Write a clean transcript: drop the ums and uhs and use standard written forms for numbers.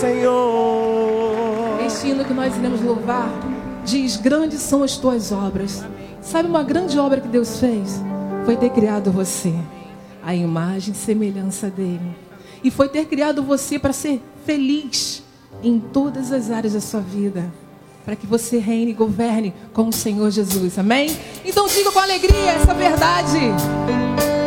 Senhor. Este hino que nós iremos louvar diz: grandes são as tuas obras. Sabe uma grande obra que Deus fez? Foi ter criado você à imagem e semelhança dele. E foi ter criado você para ser feliz em todas as áreas da sua vida, para que você reine e governe com o Senhor Jesus, amém? Então diga com alegria essa verdade.